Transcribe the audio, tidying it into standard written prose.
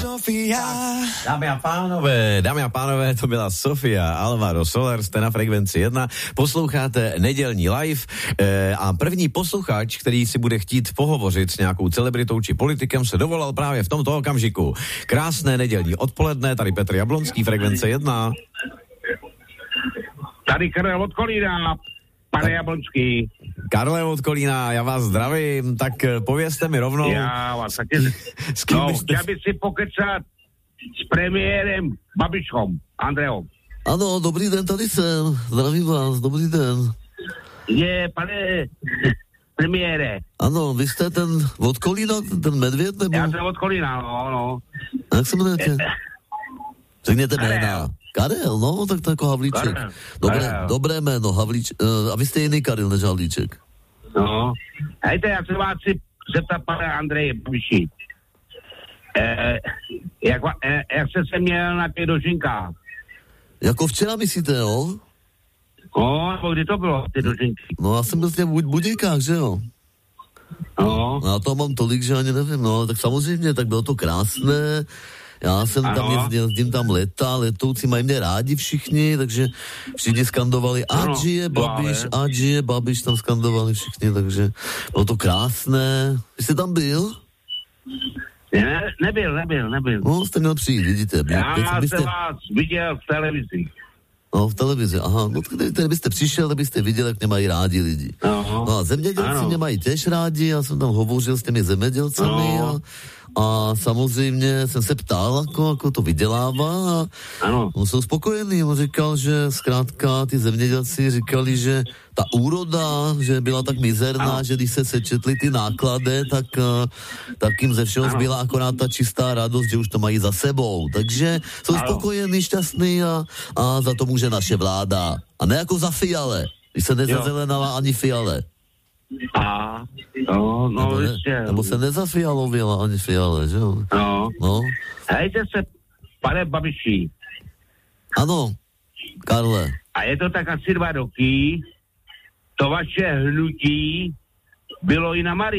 Dámy a pánové, to byla Sofia Alvaro Soler, jste na Frekvenci 1, posloucháte nedělní live a první posluchač, který si bude chtít pohovořit s nějakou celebritou či politikem, se dovolal právě v tomto okamžiku. Krásné nedělní odpoledne, tady Petr Jablonský, Frekvence 1. Tady Karel od Kolína, pane Jablonský. Karle od Kolína, já vás zdravím, tak povězte mi rovnou. Já vás taky. Chtěl bych si pokecat s premiérem Babišom, Andreom. Ano, dobrý den, tady jsem. Zdravím vás, dobrý den. Je, pane premiére. Ano, vy jste ten od Kolína, ten medvěd, nebo? Já jsem od Kolína, no. Jak se jmenujete? Řekněte jména. Karel, no, tak to jako Havlíček. Dobré jméno, Havlíček. A vy jste jiný Karel než Havlíček. No. Hejte, já se vás chci zeptat, pane Andrej Babiši. Jak jste se měl na těch dožinkách? Jako včera myslíte, jo? No, kdy to bylo, ty dožinky? No, já jsem byl v těch Budějkách, že jo? No. Já to mám tolik, že ani nevím, no, tak samozřejmě, tak bylo to krásné. Já jsem tam jezdím tam letoucí mají mě rádi všichni, takže všichni skandovali ať je Babiš, tam skandovali všichni, takže bylo to krásné. Vy jste tam byl? Nebyl. No, jste měl přijít, vidíte. Já jsem vás viděl v televizi. No, v televizi, aha. No, kdybyste přišel, abyste viděl, jak mě mají rádi lidi. No a zemědělci mě mají též rádi, já jsem tam hovořil s těmi zemědělcami a samozřejmě jsem se ptal, jako to vydělává a on jsou spokojený. On říkal, že zkrátka ty zemědělci říkali, že ta úroda, že byla tak mizerná, že když se sečetly ty náklady, tak jim ze všeho zbyla akorát ta čistá radost, že už to mají za sebou. Takže jsou spokojení, šťastní a za to může naše vláda. A ne jako za Fiale, když se nezazelenala ani Fiale. Nebo se nezafialovila ani Fiale, že jo? No. Hejte se, pane Babiši. Ano, Karle. A je to tak asi 2 roky, to vaše hnutí bylo i na Marii.